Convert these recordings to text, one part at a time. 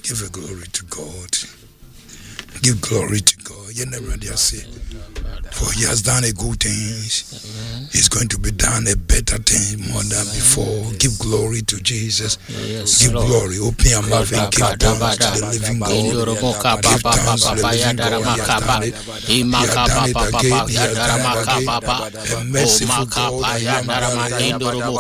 Give a glory to God. Give glory to God. You never say, for he has done a good things. He's going to be done a better thing more than before. Give glory to Jesus. Give glory. Open your mouth and give thanks to the living God. Give thanks to the living God. He has done it again. He has done it again. A merciful God. I am everything you are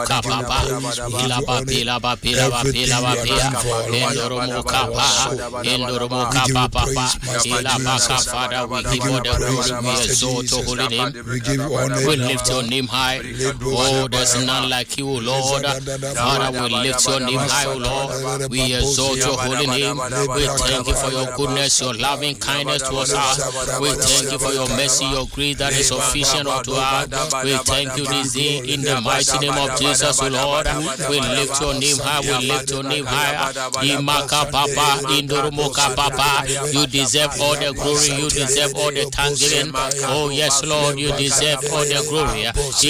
doing for our life, for our soul. We give you praise, Master Jesus. Father, we give you the praise, we exalt your holy name. We give you honor. We lift your name high. Oh, there's none like you, Lord. Father, we lift your name high, O Lord. We exalt your holy name. We thank you for your goodness, your loving kindness towards us. We thank you for your mercy, your grace that is sufficient unto us. We thank you this day in the mighty name of Jesus, O Lord. We lift your name high. We lift your name high. Imaka Papa, Indoromoka Papa. You deserve all the glory. You deserve all the thanksgiving. Oh yes, Lord, you deserve all the glory.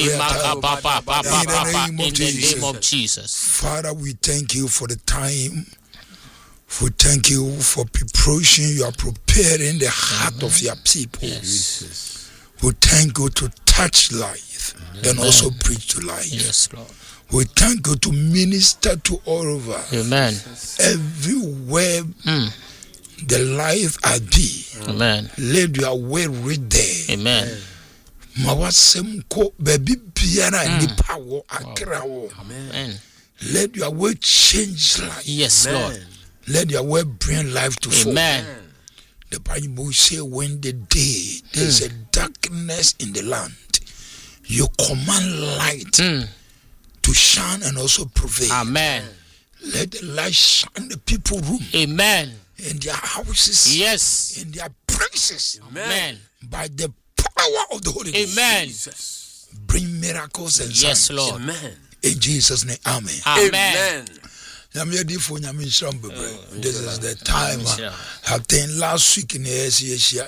In the name of Jesus. Father, we thank you for the time. We thank you for preparation. You are preparing the heart of your people. Yes. We thank you to touch life and also preach to life. Yes, Lord. We thank you to minister to all over. Amen. Everywhere the life I be. Amen. Let your word read there. Amen. Mawasem ko baby biara nipa wo akra wo. Amen. Let your word change life. Yes, Lord. Let your word bring life to folk. Amen. The Bible says when the day there's a darkness in the land, you command light to shine and also prevail. Amen. Let the light shine the people room. Amen. In their houses. Yes. In their places. Amen. By the power of the Holy Ghost. Amen. Jesus. Bring miracles and signs. Yes, Lord. Amen. In Jesus' name, amen. Amen. This is the time. I think last week in the SCA,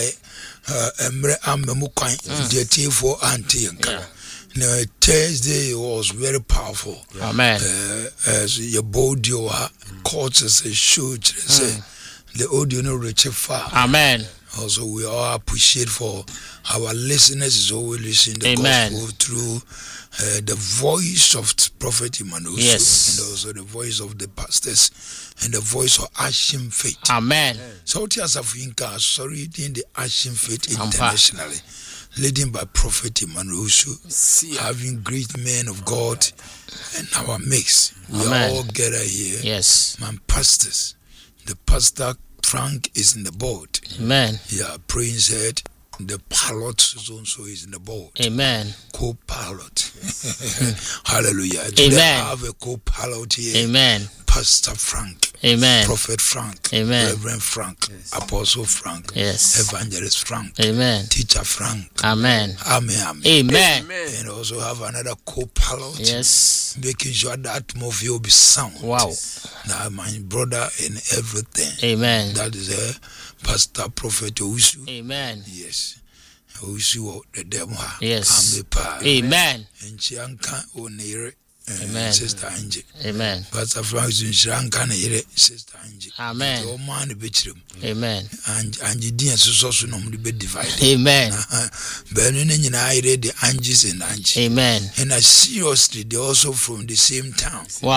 Thursday was very powerful. Amen. As your body courts as a shoot, the audio no reach far. Amen. Also, we all appreciate for our listeners is always listening the gospel through the voice of Prophet Emmanuel, yes, and also the voice of the pastors and the voice of Action Faith. Amen. So, Tiasafinka, sorry, in the Action Faith internationally, leading by Prophet Emmanuel, having great men of God in our mix. We all gather here. Yes, man, pastors. The pastor Frank is in the board. Amen. Yeah, Prince said the pilot also is in the board. Amen. Co-pilot. Hallelujah. Amen. I have a co-pilot here. Amen. Pastor Frank. Amen. Prophet Frank. Amen. Reverend Frank. Yes. Apostle Frank. Yes. Evangelist Frank. Amen. Teacher Frank. Amen. Amen. Amen. And also have another co-pilot. Yes. Making sure that movie will be sound. Wow. Now my brother in everything. Amen. That is a Pastor Prophet Owusu. Amen. Yes. Owusu the demo. Yes. Amen. And Chianka Onere. Amen. Sister Angie. Amen. Pastor Francis Chianka Nere. Sister Angie. Amen. Oh man, the bitchroom. Amen. And Angie Dian so no be divided. Amen. Benin in I read the Angies and Angie. Amen. And seriously, they also from the same town. Wow.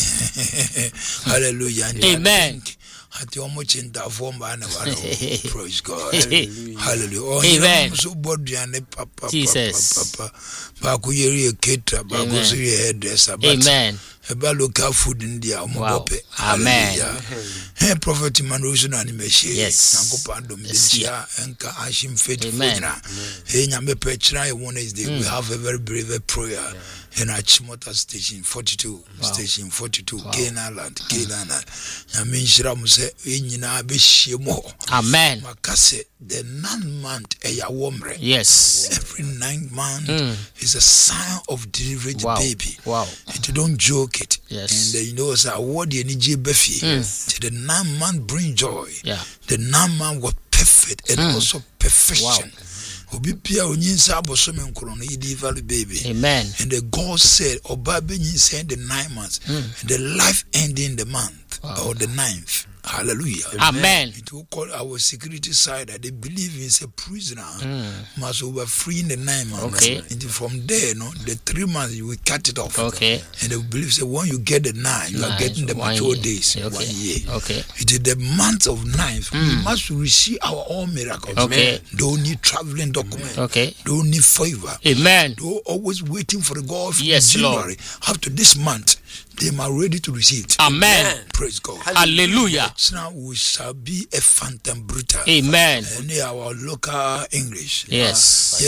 Hallelujah. And amen. At your much in that form, praise God. Hallelujah. Amen. So body and papa, Jesus. Papa, Bakuyeri, Ketra, Bakosiri hairdresser. Amen. About local food in the Amen. Hey, Prophet Emmanuel animation. Yes. Nankopando Media and Ashim Faith. Amen. Hey, Nyame Petra, Wednesday, we have a very brave prayer. In Achimota Station 42, Station 42, Kena Land, Yamin Shram say, Inina Bishimo. Amen. Makase, the 9 month a womre. Yes. Every 9 months is a sign of delivered baby. Wow. And you don't joke it. Yes. And you know, so what you need Befi. The 9 month bring joy. Yeah. The 9 month was perfect and also perfection. Wow. Baby. Amen. And the God said, Obabe said the 9 months, the life ending the month. or the 9th. Hallelujah. Amen. It will call our security side that they believe is a prisoner must over free in the 9 months. Okay. And from there, the 3 months you will cut it off. Okay. And they believe that when you get the 9, you are getting the mature days. Okay. 1 year. Okay. It is the month of 9th. We must receive our own miracles. Okay. Don't need traveling document. Okay. Don't need favor. Amen. Don't always waiting for the God from Yes, January Lord. up to this month. They are ready to receive it. Amen. Praise God. Hallelujah. Now we shall be a phantom brutal. Amen. And our local English. Yes.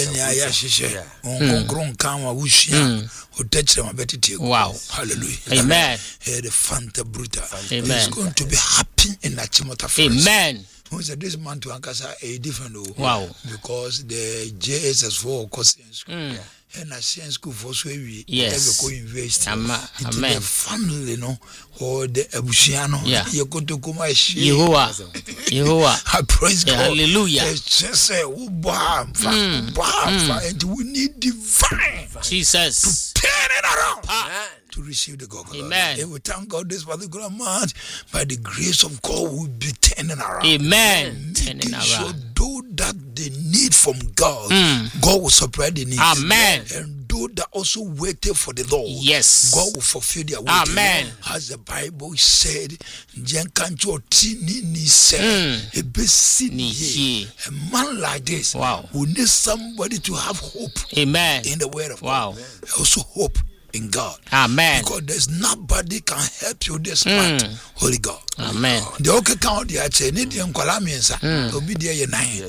Wow. Hallelujah. Amen. The phantom brutal. Amen. It's going to be happening in Achimota Forest. Amen. This month to Ankasa a different. Wow. Because the JSS4 course school. And a science school for Swavi. Yes. Invest Amen. the family, or the Abusiano. Yeah. You're going to come. Yehovah. I praise God. Hallelujah. Just say, and we need divine Jesus. turn it around to receive the God. Amen. And we thank God this particular month, by the grace of God, will be turning around. Amen. Turning around. Though that the need from God, God will supply the needs. Amen. And those that also waited for the Lord, yes, God will fulfill their waiting. Amen. As the Bible said, a man like this, wow, will need somebody to have hope. Amen. In the word of wow. God. Also hope in God. Amen. Because there's nobody can help you this month. Holy God. Amen. The okay count the need the Nkwalamiensa to be there ye nine.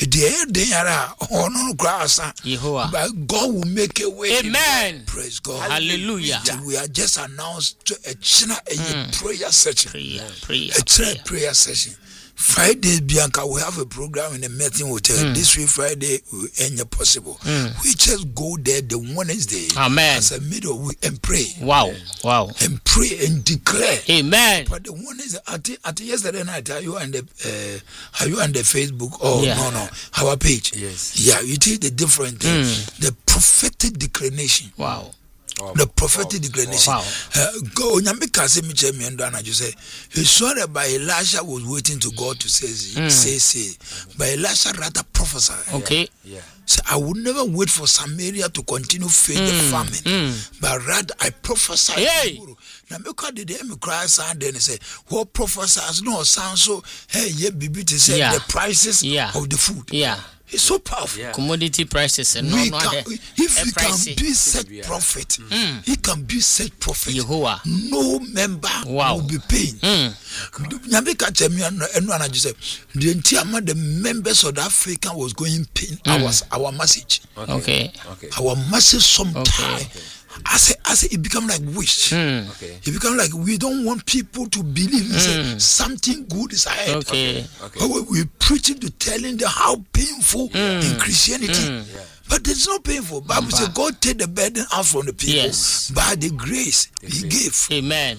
But God will make a way. Amen. Praise God. Hallelujah. We are just announced to a prayer session. Prayer session. Friday, Bianca, we have a program in the Meeting Hotel. This week, Friday, will end possible. We just go there the Wednesday. Amen. As a middle week and pray. Wow. And pray and declare. Amen. But the Wednesday, at yesterday night, are you on the Facebook? Oh, no, our page. Yes. Yeah, you see the different thing. The prophetic declaration. Wow. The prophetic declaration. Wow. Go Nyamika me say it's not that by Elisha was waiting to God to say. But Elisha rather prophesied. Okay. Yeah. So I would never wait for Samaria to continue feeding the famine, but rather I prophesy. Hey. Now because the day me cry sound then say what prophesies no sound so hey bibi to say the prices of the food. Yeah. It's so powerful. Yeah. Commodity prices and if he can be said prophet, he can be said prophet. Yehovah. No member will be paying. Nyamika Chemi and I just said the members of the African was going paying our message. Okay. Our message sometime. As it become like wish. It become like we don't want people to believe something good is ahead. Okay. But we're preaching to telling them how painful in Christianity. But it's not painful. Bible says God take the burden out from the people by the grace He gave. Amen.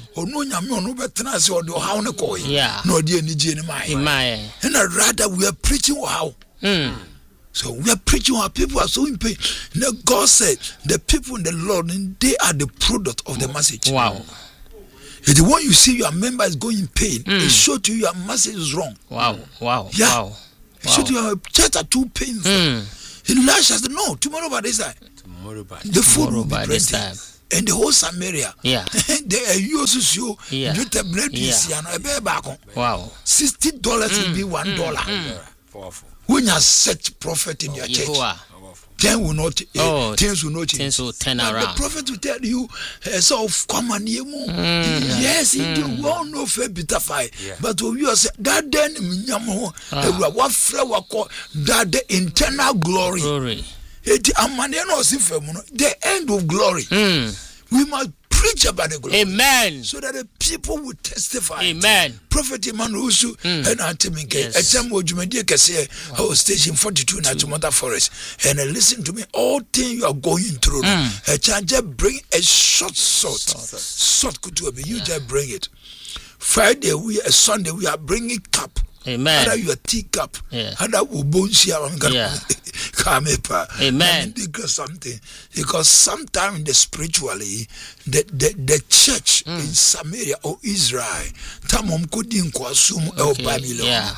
Yeah. No, and rather we are preaching how. So we are preaching how people are so in pain. Now God said the people in the Lord, they are the product of the message. Wow. The one you see your member is going in pain, it shows to you your message is wrong. Wow. Yeah. Wow. It shows to you your church are too painful. Elisha said, no, tomorrow by this time. The food will be plenty. And the whole Samaria. Yeah. They are used to get a bread wow. $60 will be $1. When you set prophet in your church, things will not change. Things will turn around. The prophet will tell you, come on, yes, we all know fair bitter fight. But you say that then that the internal glory. The end of glory. We must preach about the glory. Amen. So that the people will testify. Amen. Prophet Emmanuel and Antiminke. I was station 42 in Achimota Forest. And listen to me, all things you are going through. A charger bring a short to me. You just bring it. Friday, Sunday, we are bringing cup. Amen. Your teacup. Yeah. Can Amen. Something because sometimes spiritually the church in Samaria or Israel, Tamom couldn't consume Babylon.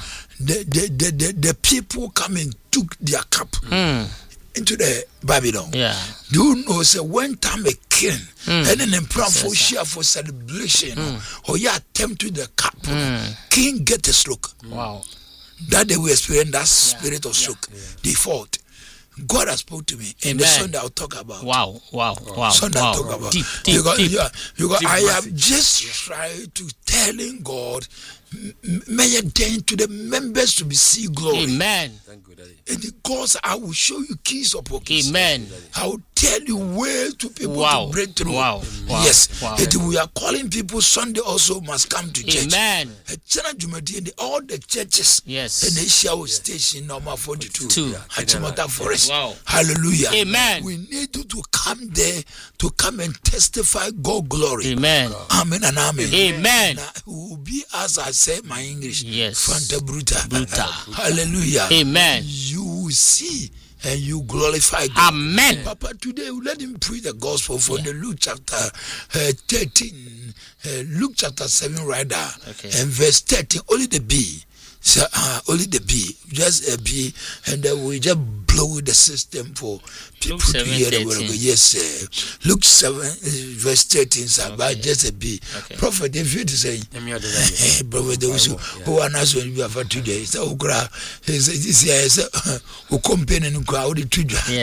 The people come and took their cup into the Babylon. Do you know? So when time a king and then emperor for share for celebration or you attempt to the cup, king get a stroke. Wow. That they will experience that spirit of stroke. They fought. God has spoke to me in the Sunday I'll talk about. Wow. Sunday I'll talk about. Deep. Because I have just tried to telling God, may attend to the members to be see glory. Amen. And because I will show you keys of keys. Amen. I will tell you ways to people to break through. Yes. We are calling people Sunday also must come to church. Amen. All the churches. Yes. And they shall station number 42. Achimota Forest. Wow. Hallelujah. Amen. We need you to come there to come and testify God glory. Amen. Amen and amen. Amen. Now, it will be as I say my English. Yes. Fanta Bruta. Hallelujah. Amen. You will see and you glorify God. Amen. Papa, today we let him preach the gospel from the Luke chapter 13, Luke chapter 7 right there, and verse 13, only the B. So, only the B, just a B, and then we just blow the system for people to hear the word of God. Yes, sir. Luke 7, verse 13, sir, but just a B. Prophet, if you say, brother, those who are not going to be for today, so this is who compare and crowd to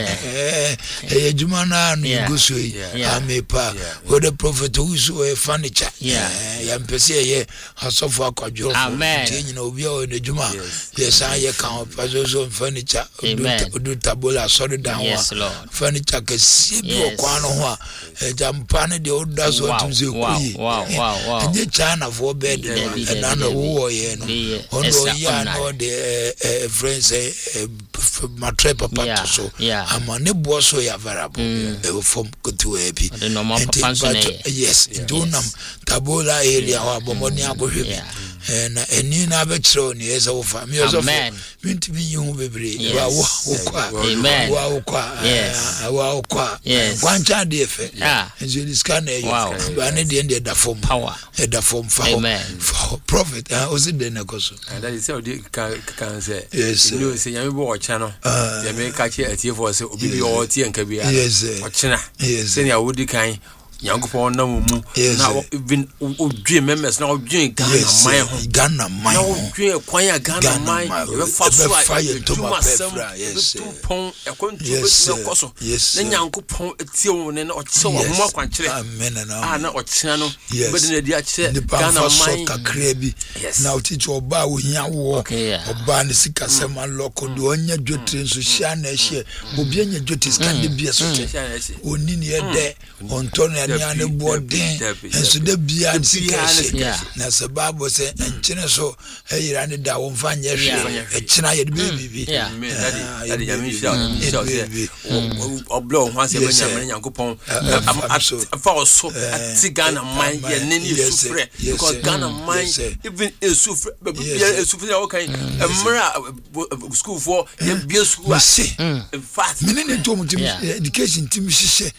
Jumana, and go so, I may pa, or the prophet who's a furniture. I'm Pessia, has so far called your amen. You know, we are in the Juma. Yes, I count also furniture. Do tabola, sorry down. Yes, Lord. Furniture can see you, Quano, a jampana, the old does what to say. Wow. And the China for bed, and another war, although the friends, my trap apart. So, I'm a neighbor, so you are variable from good to a bit. Yes, Dunam, Tabola area, or Bomonia, and you never throw near so far. Me also mean to be you, baby. Amen. One child, and you discount wow. And the form power, the form for prophet. I was in the Necoso. And that is how you can say, yes, you say, you watch channel. They may catch it at you for so be your tea and cabia. Yes, China. Yes, then I would kind. Young for no more. Now, even dream members now doing Ghana, my dream, choir Ghana, my fire to my yes, 2 pounds, a country, yes, then young coupon, a tion and or so more country. Amen. I know what channel, but in the Ghana, Crabby, yes, now teach or bow in your walk, or ban the Sikasema local, do on your duties, so shine share, Bobian duties can be a social, or near there on Tony. And boarding, and so the beard na sababu say and China so hey ran down fan a China baby or blow once a Yankupon for so Ghana mine because Ghana mine even a super okay a school for be school in fact meaning to education team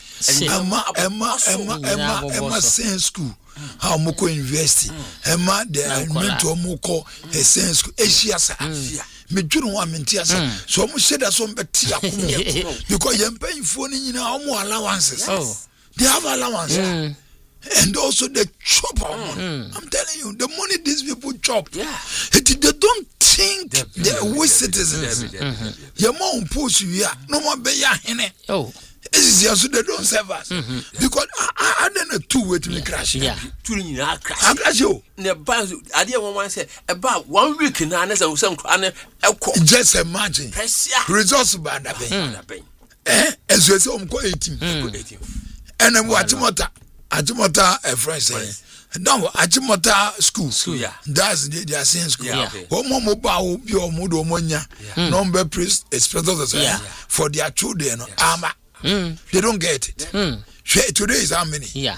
Emma Science School, how Moko University, Emma the mentor Moko a Science School, Asia. Me don't want me to say, so much said that some better because you're paying for more allowances. They have allowances. And also the chop. I'm telling you, the money these people chop. They don't think they're we citizens. Your mom push you here, no more be ya. Oh. So they don't serve us because I don't know 2 way to me crash. I crash you. I didn't want to say about 1 week in an just imagine results bad. As you say, 18. And then what Ajimota a friend say. No, Ajimota school. That's their same school. One more mobile, your Mudo Monia, number priest, express for their children. They don't get it. Today is how many? Is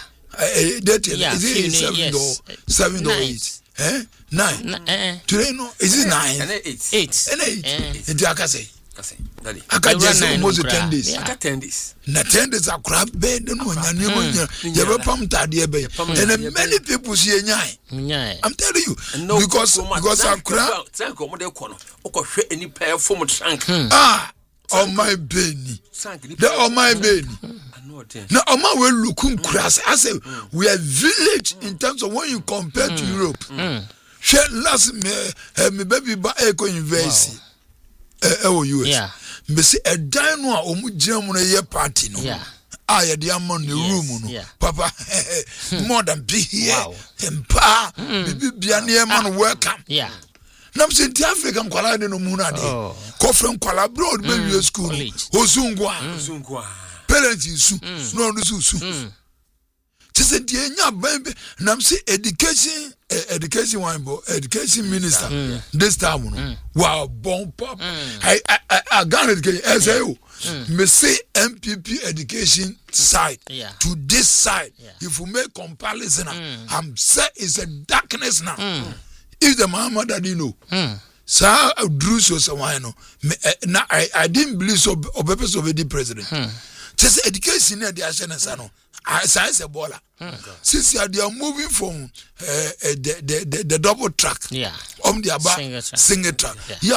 it 7 or 8? 9. Today no, is it 9? 8. And 8. And I can say, I can just almost 10 days. Yeah. 10 days. Na 10 days are crab bed and one you ever pumped at the bay. And many people see nyai. I'm telling you. Because I crab any pair of former trunk. On my benny. On my benny. Now, Oma will look crass. I say we are village in terms of when you compare to Europe. She last me baby ba eco university. US. Yeah. Me say a dino a omu jam na ye party no. Yeah. I the among the room no. Yeah. Papa more than be here. Empa be near man welcome. Yeah. Nam say the African kwala de no mu na de. Ko from kwala broad be school. Osungwa. Parents su no no su. Just the enya baby nam say education minister this time no wow bon pop I got education SAO me say MPP education side to this side if we make comparison I'm say it's a darkness now if the mama that you know so drew so no I didn't believe so purpose of the president just education there the no I say baller. Since they are moving from the double track, the about single track.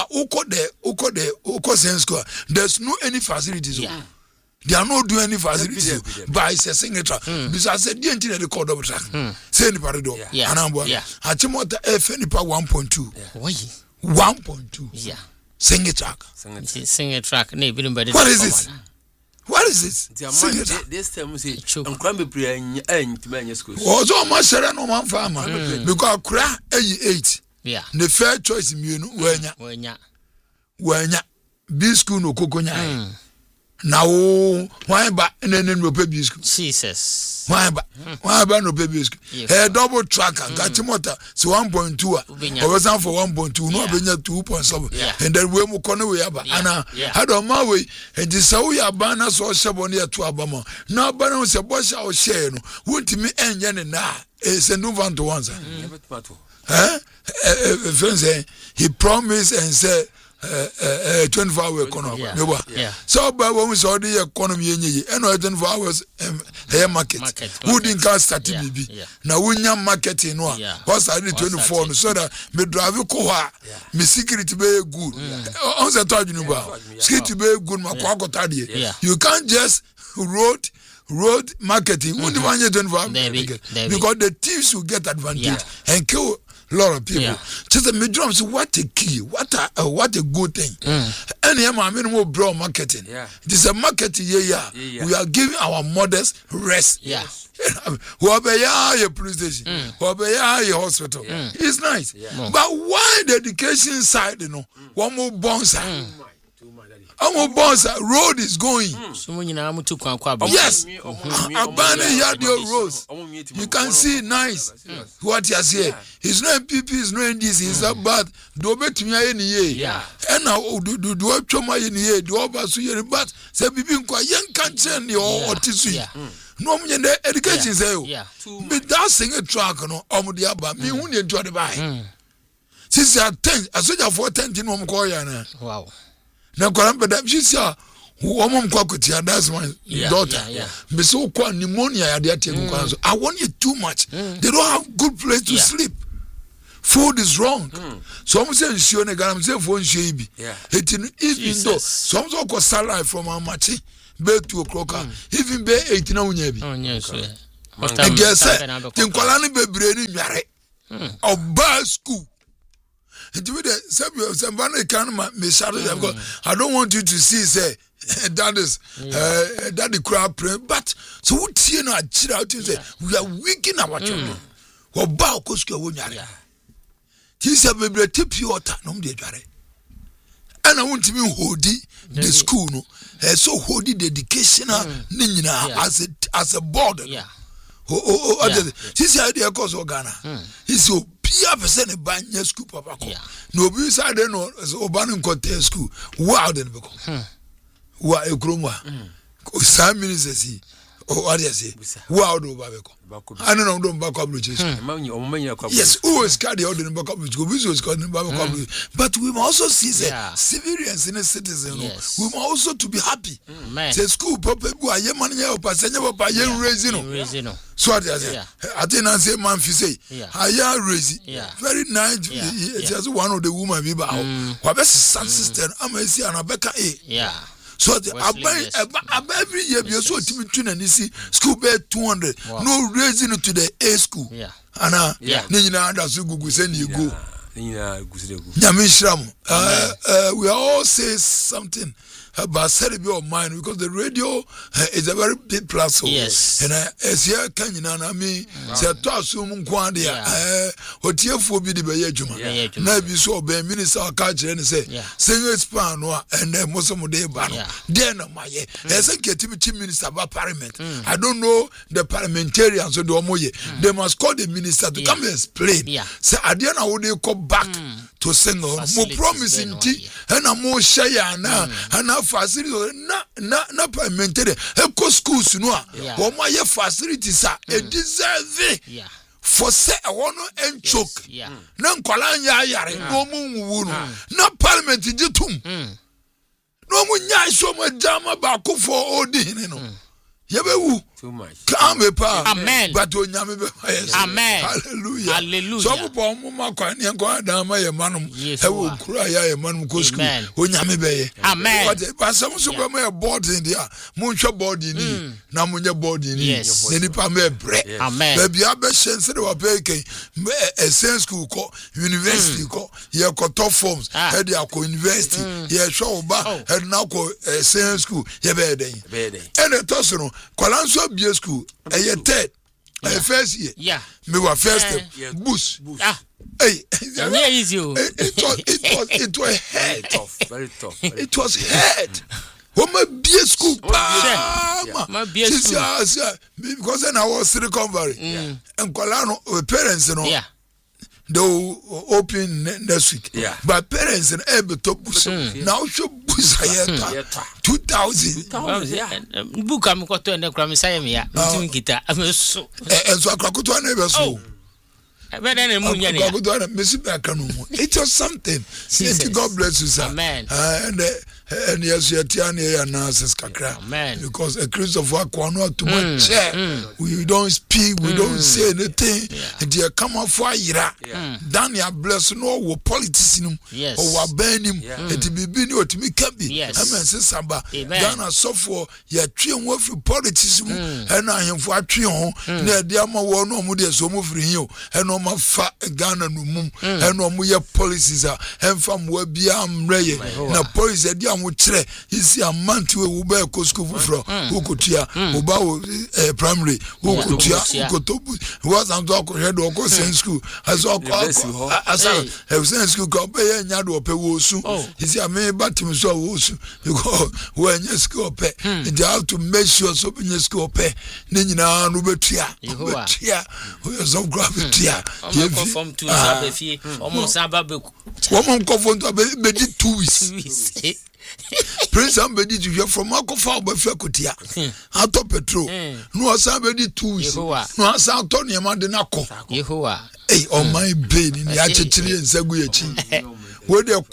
Uko sense square. There's no any facilities. They are not doing any facilities. But it's a single track. Because I said the entire they call double track. Say any parido. I chimota FNPA 1.2. 1.2. Yeah. Single track. Single track. What is this? What is this? This time we say, I'm cramming prayer in school. Also, my son, no man farmer because cry 8. Yeah, the fair choice, you know, when ya B school no coconya. Now, why back and then no baby school? Jesus, why back no baby school? A double tracker, got your motor, so 1.2, or was on for 1.2, no, been 2.7, and then we will corner way up. Anna, I don't my way, and this how we are banners or Shabonia to Abama. Now, Banner was a boss or share, wouldn't me and Yen now, it's a new one to answer. Friends, he promised and said, 24-hour economy. So, but when we saw the economy, and 24 hours market. Who didn't cast start BB? Now, we young marketing, what's I did 24 so that me drive you koha, me security be good. On the third, you know, security be good, my quack tadi. You can't just road marketing. Who do you 24 hours? Because the thieves will get advantage and kill a lot of people. Just the midterms, what a key, what a good thing. Any more broad marketing. It is a marketing we are giving our mothers rest. Whoever your police station, whoever your hospital. It's nice. But why the education side, you know, one more bonds. Road is going. Yes, abandon your roads. You can see nice what you say. It's not MPP, it's not NDC, it's not bad. Do bet me any year. And now do what choma in here, do over so you but say people quite young can't or tissue. No, the education say, but that's a track no Omudiaba, me who need to buy. Since you are 10, I said you for 10 in Mokoya. Wow. Now, but she's a woman quakutia, that's my daughter. But so quite pneumonia, I want you too much. They don't have good place to sleep. Food is wrong. Some say, I'm saying, for Shaby. Even though some so salary from our machi, bed 2 o'clock, even bay 18 on Yabi. I guess, think Colani be brainy, or bad school. I don't want you to see say that is that the crowd pray, but so what you know chill out and say we are weakening our children. What about Kosko Wunyare? This a baby tip you water, no de jare. And I want to be holding the school, no, so holding the educational Nina as a border. This idea cause Ghana. He's so percent ban your school papa. No be side no Oban Cote school. Wow then become. Wa a groma. Some ministers what do you say? Wow, do Babeko. I don't know, don't back up with yes, who is carrying out in back up with but we must also see civilians in a citizen. We must also to be happy. Say school, Papa, I am money or passing over raising. So I think I say, man, say, I am raising. Very nice. It's just one of the woman we bow. What best son sister, I'm a see and Becca. So every year we also between and see school bed 200. No raising to the A school. Anna, Nina that's Google send you go. We all say something about Serbia of mine because the radio is a very big platform. Yes. And as here can you know me say to assume Kwandia or TF be the Bayajuma. Maybe so be minister catch and say sing span and then Muslim day ban. Then my as a chief minister about parliament. I don't know the parliamentarians or the Omoye. They must call the minister to come and explain. Say Adiana would they come back to sing more promising tea and a more shy and a facility na parliamentary eco schools no or my facilities are a deserve for say I want to end choke na nkwalanya yare no mu na parliament jitum no mu nya so ma jama ba ko for odin no yebewu too much. Amen. But amen. Hallelujah. Hallelujah. So po mo makwa ni enko adama ye manum e wo kura ya ye manum ko school onyame be. Amen. But some so be my board in there. Mo nhwe board ni na mo nye board ni. Ni pa me bre. Amen. Baby abehye nse de wa peke e school ko university ko ye ko top forms e de akọ university ye hwe oba e na ko school ye be den. And it also Kwalanso Bia School, a third, a first year. Yeah. Me were first boost. Hey, it was head. Very tough. It was head. My Bia School, my Bia School. Because then I was Silicon Valley. And Kwalano parents, you know. Yeah. They will open next week. Yeah. But parents and able to boost. Now should boost 2,000. Book I'm got to the Cramisayam. And so I could to never so. It was something. God bless you, sir. Amen. And yes, you are Tiani and Nurses Kakra. Amen. Because a Christopher Kwano to my chair. We don't speak, we don't say anything. And they come up for Ira. Daniel bless no politician or burn him. And to be been or to me can be. Amen. Samba. Ghana so for your tree and work for politician. And I am for a trion. Near the Ama war no more so move for you. And no more fat Ghana no mum. And no more policies are. And from where be am Ray. Now police at the you see a man to a Uber school from Ukutia, Uba primary, Ukutia, Ukotobu, was I'm talking head or go send school. As I have sent school, compare and Yadu Pewosu. He said, I may but him so you go when your school pay, and you have to make sure so in your school pay. Then you know, Nubetia, who is so gravity. From to almost woman come from to 2 weeks. Prince somebody to hear from Makofa by Fakutia. Out of petrol. No, somebody 2 weeks. No, San Antonio Mandanako. Yehoah. Hey, on my bed in the Achitri and Saguichi. Where the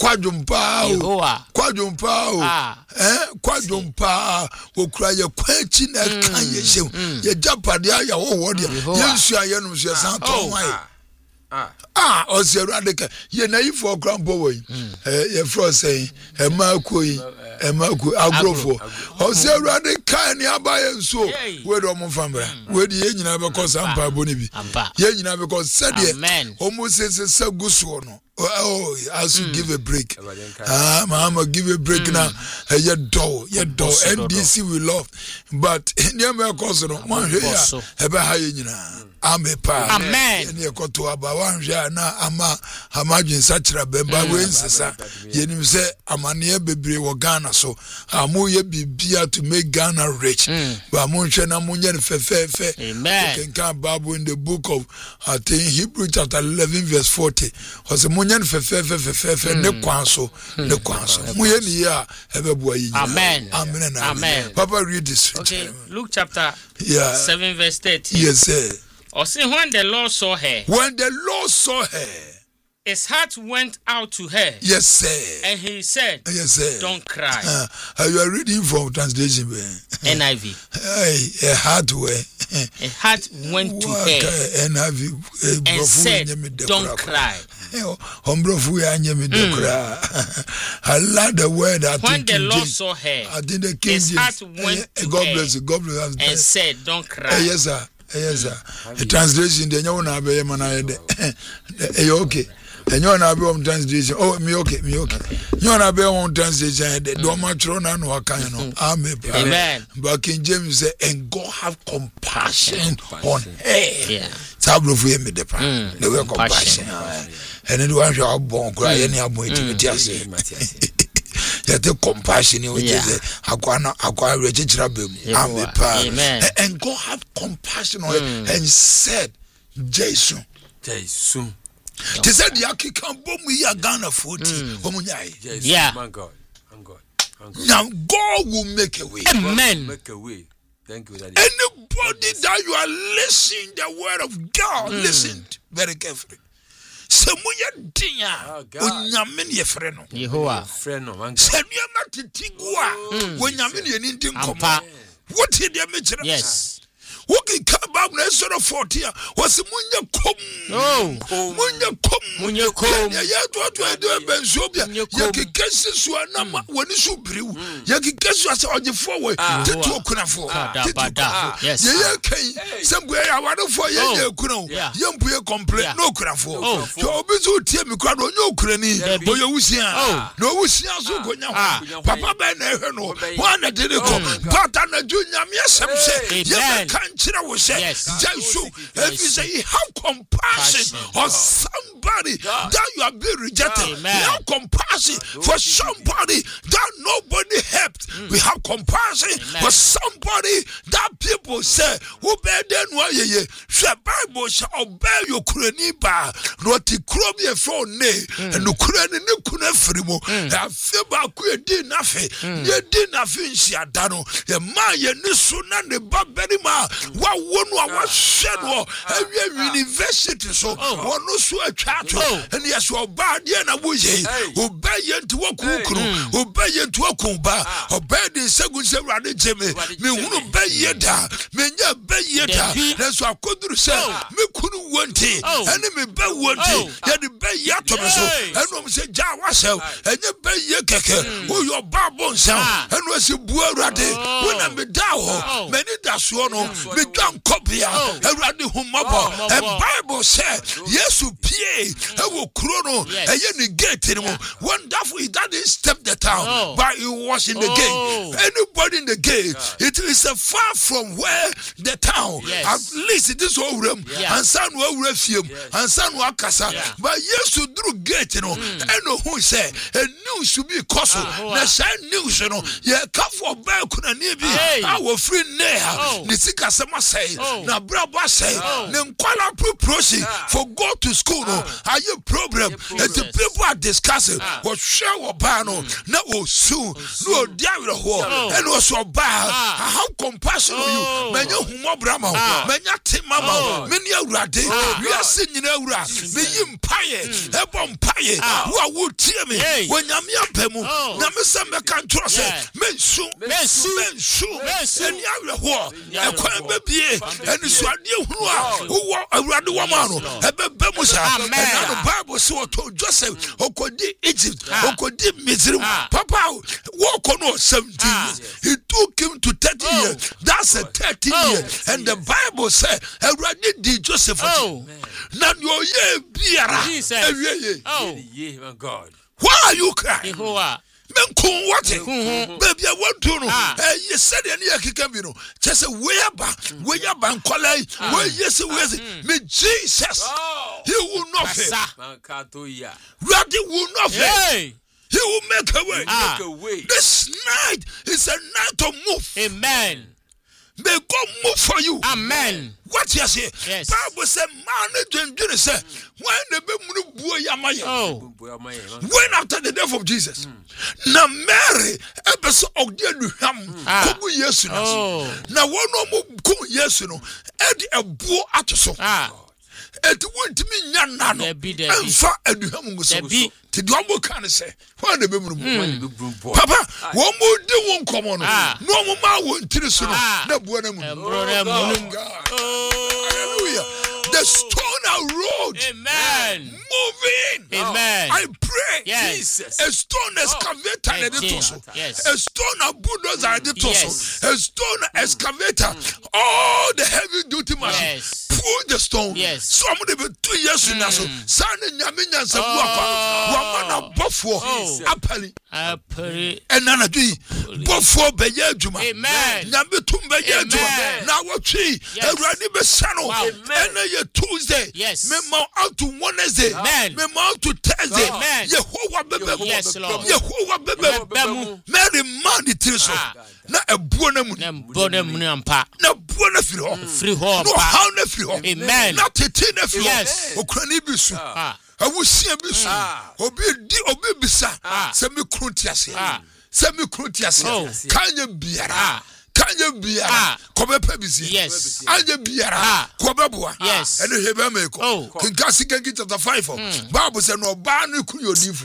Quadrumpa will cry a quenching that can you show. You jump at the eye of what you are, you know, San Antonio. Or say radical, ye naive for grandpa, your frost saying, a Marco, Agrofo, or say radical nearby and so, where the family, where the engine ever cause Ampa Bonibi, Yen never cause said man, almost says a so good one. Oh, I should give a break. Mama, give a break now. Your door, NDC we love, but near my cousin, one here, ever high. Amepa. Amen. Eni ekoto aba wanhwe na ama amadwen sachira bemba wensesa. Yenim se amane bebre wo Ghana so. Amu ye bibia to make Ghana rich. Ba monhwe na monye fefefe. Amen. You can count Bible in the book of I think Hebrew chapter 11 verse 40. Was monye fefefe ne kwanso ne kwanso. Moye ni ya ebeboa yi. Amen. Amen. Amen. Papa read this. Okay, Luke chapter 7 verse 30. Yes, sir. Or see when the Lord saw her. When the Lord saw her, his heart went out to her. Yes, sir. And he said, yes, sir. Don't cry. You are reading from translation. NIV. A heart way. A heart went to her. NIV. And said, Don't cry. I love the word. When the Lord saw her, his heart went to God her. Bless you. God bless you. And said, Don't cry. Yes, sir. Yes, sir. The translation, the new one I be okay. And you na be on translation. Oh, me okay. You na be on translation. The domatron and wakano. Amen. But King James say, and God have compassion on her. Yeah. Tablo for me the pan. The way compassion. And then one shall born cry any abomination. Yet the compassion which is acquire register. Amen. And God have compassion on her and said, Jason. They said the Aki can bomb we are Ghana 40. Yeah. Now God will make a way. Amen. Make a way. Thank you, Daddy. Anybody that you are listening the word of God, listen very carefully. Semuya dinya onyame ne yefre no Yehowa freno man semuya matitigua onyame ne ni ntinkomo what did they make? Yes. Walking come back na sort of 40 was munye kom ya to benzobia ya kekesi so na woni so biriw ya kekesi ase ogefo we tetu okunafo yes ya kai sembu ya wadofo ya ekuna ya mbuye complain no okunafo so obizu tie mi kwa onye okurani boye wusia na owusia so gonya ho papa ba na ehwe no wana de ko pata na junya me semse ya kan chira wo say Jesus if you say you have compassion on somebody that you have been rejected, you have compassion for somebody that nobody helped. We have compassion for somebody that people say who bear then why ye the Bible shall obey your kuraniba not the krobie for ne and the kurani ne kuna frimo and feba ku edi nafe ye di nafe nsia dano e ma ye ne so na ne baberi ma wa wonu a wa hwe no university so wonu so atwa to and yes oba de na boye oba ye nti wakukuru oba ye nti wakumba oba de segun se wrade jeme me hunu ba ye da me nya ba ye da na so akoduru se me kunu wonti ene me ba wonti ye de ba ye to me so eno me se ja wasel enye ba ye keke o yo babo nsa eno se bu awrade wona me da ho me ni da so no me dwan kopia awrade humabo and Bible said yesu pie e wo kuro no eye ni gate ni mo wonderful he didn't step the town but he was in the gate. Anybody in the gate it is far from where the town at least this whole room and son wo refiem and son wo akasa but yesu dru gate no eno who say a news should be koso na say news no ye ka for ba kuna ni bi awo free neha ni sika sama say na brabo say ne nkwala proprosi for go to school no are you problem that the people are discussing what share what ba no na o soon no dia we ho and also ba I have compassion on you menya humo brama menya timama menya awurade we are singing awura me yimpaye ebo mpaye wo awotie me wonyame apemu na me se me kan tro se mensu eni awura ho ekwan bebie eni so ade hunu a wo awurade wo ma no ebebe mu sa and the Bible so to Joseph okodi Egypt okodi Misrim papa walk on 17 years he took him to 30 years that's a 30 years and the Bible said awurade di Joseph na yo ye biara My God. Why are you crying? Menko what? Baby, I want to know. You said any Kikabino. Just a way up and color. Where yes, me Jesus. He will not fail. Rather will not fail. He will make a way. This night is a night of move. Amen. May God move for you. Amen. What you say? Yes. Bible said, man, you say, when the when after the death of Jesus, now Mary, episode of the Ham, yes, now one more yes, and a boy at so. It won't mean none. And far and you have to do what can I say? Why the Papa, one more day won't come on. No more won't tell us. Hallelujah. The stone road. Amen. Moving. Amen. I pray. Yes. Jesus. A stone excavator at the torso. Yes. A stone bulldozer at the torso. A stone excavator. All the heavy duty machine. Yes. Pull the stone. Yes. Some of them 2 years in Naso. Son and Yaminan Sabuapa. Wamana Buffo. Apali. And Nanadi. Buffo Baya Juma. Amen. Nambitum Baya Juma. Now what she? A Ranibe Sano. And Tuesday. Yes. Memo out to Wednesday. Amen. Memo out to Thursday. Amen. Yehovah Bebe. Yes, Lord. Yehovah Bebe. Mary Mandi Triso. Na a buonamu. Na buona free home. No how na free home. Amen. Not a tina free home. Yes. Okrani bisu. I will see a bisu. Obi bisa. Semi kruntiase. Semi kruntiase. Kanya biara. Kanya biara. Kobe pebisi. Yes. Anya biara. Kobe bua. Yes. And the hebe meko. Kinkasi kenki chapter 5. Bible said no bani kuni odifu.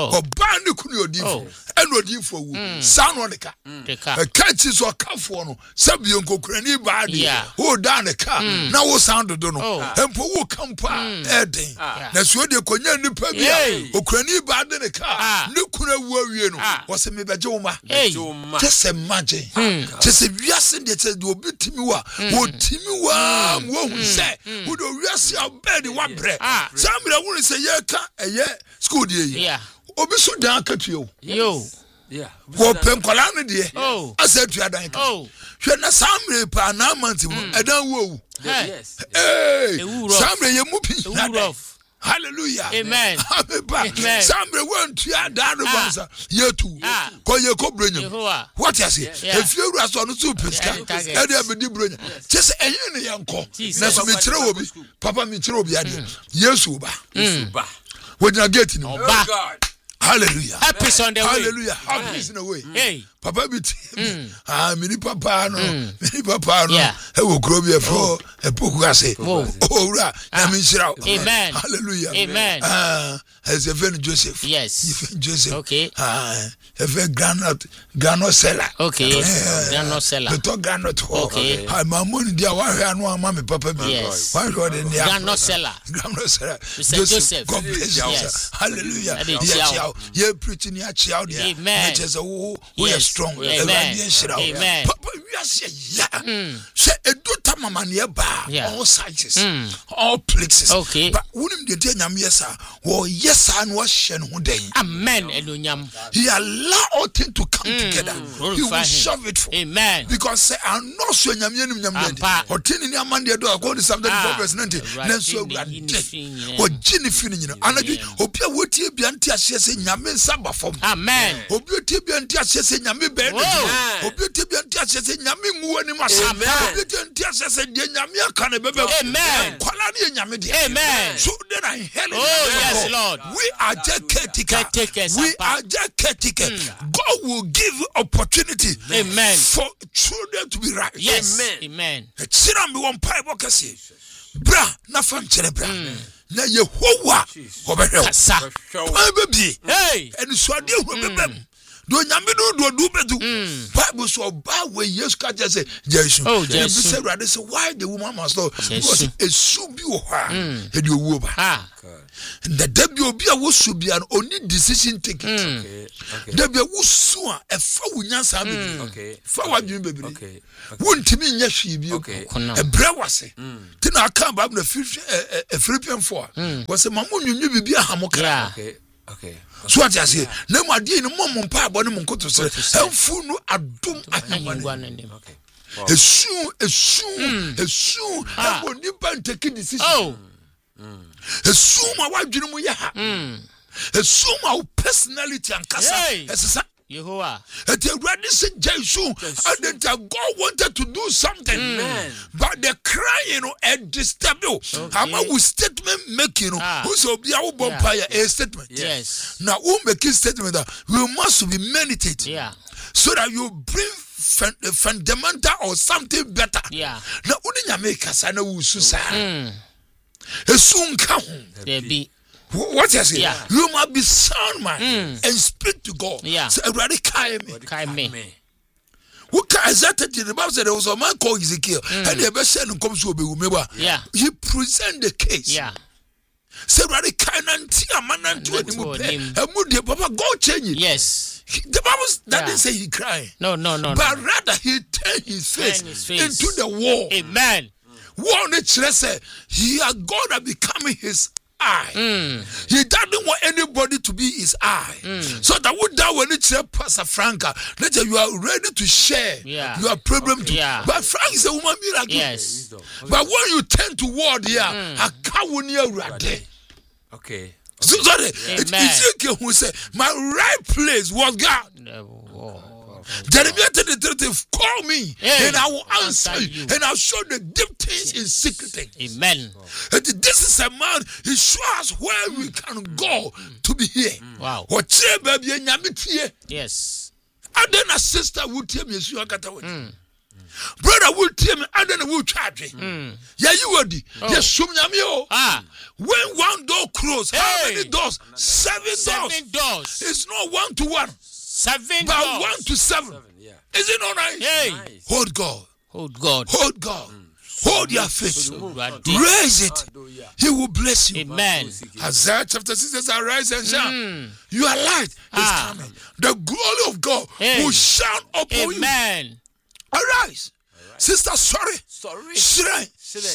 Bani kuni odifu. And odifu wu. Sano deka. A catch is or kafo no. Sabi yonko kreni badi. Oh dane ka. Na wo sound dono. Empo wo kampa. Eden. Na suwe de konye ni pebia. O kreni badi ne ka. Ni kuna uwe no. Wase mebeje uma. Just imagine. Just we are saying that do be timiwa. Wo timiwa. Wo say. Wo do we are see a bed one bread. Somebody won't say ye school day. Yeah. Obi so dan ka tuo. Yo. Yeah. Wo pen kwala no de. I said to adan ka. Hwe na samre pa na manti wo edan wo. Yes. Hey. Samre ye mu pi. Hallelujah. Amen. Amen. Samre won to adan no bansa. Yetu. Ko ye ko brenya. What you say? If you are so no soup piska. E dey be di brenya. Just enye ne yanko. Na so me kire obi. Papa me kire obi ade. Yesu ba. Yesu ba. Wojina gate ni. Oh God. Hallelujah. Help is on the way. Hallelujah. Help is in the way. Hey. Papa bit. Mini papa no. Mini papa no. E wo kro bi e fo e poku ase. Oh ra. Na mi shira. Amen. Hallelujah. Amen. As a friend Joseph. Yes. Even Joseph. Okay. A friend granite seller. Okay. Granite seller. The talk granite. Okay. My money dia wa hwe anu ama me papa bi. Yes. Why go there? Granite seller. Granite seller. Joseph. God bless you. Yes. Hallelujah. Yes. You preaching ya child. Amen. Just we are strong. Amen. Amen. Papa, we are saying, say a daughter mama nearby, all sizes, all places. Okay. But wouldn't the day yesa, or yes, and was shen one day. Amen. Elunyam. He allow all things to come together. He will shove it for. Amen. Because say I'm not so yam or tin in your man the door go to something for president. Then so or Jenny feeling anagi opia woti bianti asese nyame saba form. Amen. Obioti bianti asese nyame bed. Obioti bianti asese nyame nguwa ni masa. Obioti bianti asese de nyame akane bebe. Amen. Kwala ni nyame de. Amen. So then I hell. Oh yes, Lord. We are just caretakers. We are just caretakers. God will give opportunity. Amen. For children to be right. Yes. Amen. Amen. Chira mi won pai bo kase. Bra na fam chere bra. Na Yehowa obehwe. Kasa. Kwa bebi. Hey. Eni so ade hu bebem. Do nyame do bedu. Bible so ba we Yesu ka je say Jesu. Oh, Jesu. Say brother say why the woman must not because it should be ha. E de owo ba. Ah. The debi obi a wo so bia no oni decision taking. Debi a wo so a e fa wo nyansa bebi. Okay. Fa wa dwun bebi. Okay. Wontimi nya hwi bi. E bra wase. Ti na aka ba na Philippians 4. Was mama nwunwu bibi ahamokra. Okay. So what I say, no more dear, no more pa, but no more to say, helpful no adum. Okay. As soon, I will never take a decision. Oh, As soon I want you to know, as soon our personality and casa, as a Yehovah. at the ready said Jesus, and then God wanted to do something, but the crying and disturb you. How about we statement making who's be our vampire a statement? Yes. Now, who make a statement that we must be meditated, so that you bring fundamental or something better. Yeah. Now, wouldn't you make us? I know Susan. A soon come. There be. What you say? You must be sound man and speak to God. So everybody kind me. What can that the Bible said there was a man called Ezekiel and the best son comes to be remember. He present the case. So everybody kind and tia man and to him. Papa God change it. Yes. The Bible didn't say he cried. No. But rather he turned his face into the wall. Amen. War nature say he had God that becoming his eye. He doesn't want anybody to be his eye. So that would that when it's Pastor Franca, let you are ready to share your problem to. But Frank is a woman miracle. Yes. But when you turn toward here, I can't near right. Okay. So sorry, it's Ezekiel who said, my right place was God. Jeremiah 33, call me and I will answer you and I'll show the deep things in secret things. Amen. And this is a man, he shows us where we can go to be here. Wow. Yes. And then a sister will tell me, brother will tell me, and then I will charge you. Yeah, you would. Yes, when one door closed, how many doors? 7 doors. It's not 1 to 1. 7 but doors. 1 to 7. Is it all right? Hey. Nice. Hold God. Hold God. Hold God. Hold your faith. Raise it. He will bless you. Amen. Isaiah chapter 6 says, arise and shine. Your light is coming. The glory of God will shine upon you. Amen. Arise. Sister, sorry. Shrine.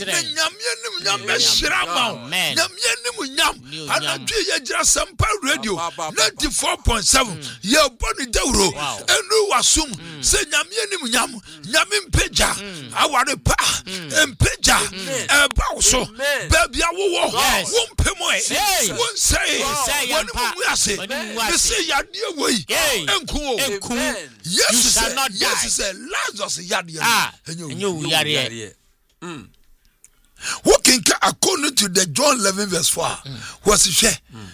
Radio 94.7. Ye boni deuro. Enu wasum. Se nyam peja. Aware pa. Empeja. Ebawso. Baby awo. Won pemo e. Won say. Won mu ase. Me say yade we. Enku. Yes say Lazarus yade. Walking according to the John 11 verse 4 was share.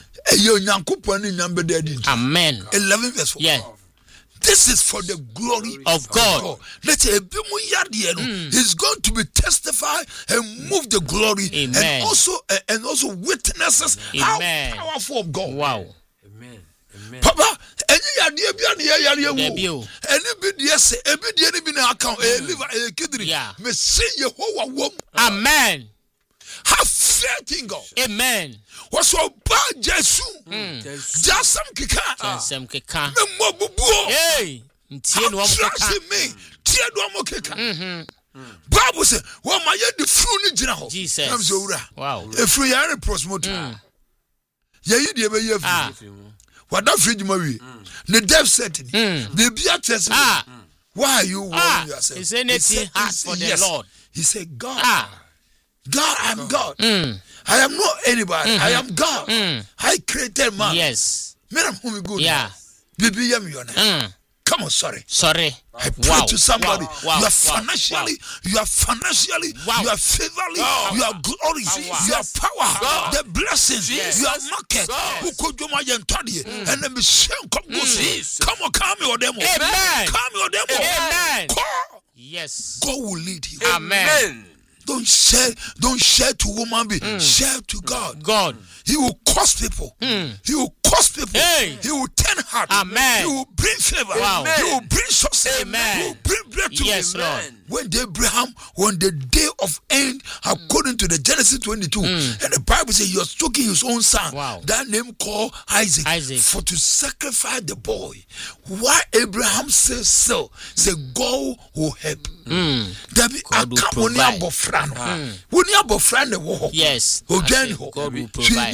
Amen. 11 verse 4. Yeah. This is for the glory of God. Let's say he's going to be testified and move the glory. Amen. and also witnesses how powerful of God. Wow. Amen. Papa, any idea Amen. Have faith in God. Amen. What's so bad, Jesus? Just some kika. Hey, trust in me. Bible says, "Well, my the fruit Jesus. Wow. If we are a prosmote, what that fridge movie? The death setting. The Beatrice. Why are you warning yourself? Is anything hard for the Lord? He said, God, I'm God. I am not anybody. I am God. I created man. Yes. Yeah. Come on, sorry. I pray to somebody. You are financially, you are favorably, you are glorious, you are power, the blessings, you are market. Who could you and then come on, come your demo. Amen. Come your demo. Amen. Yes. God will lead you. Amen. Don't share to woman be. Share to God. He will cause people. He will cause people. He will turn heart. Amen. He will bring favor. Wow. He will bring success. Amen. He will bring breakthrough. Yes, Lord. When Abraham, when the day of end, according to the Genesis 22, and the Bible says he was taking his own son, that name called Isaac, for to sacrifice the boy. Why Abraham says so? Say God will help. God will provide. Yes. God will provide.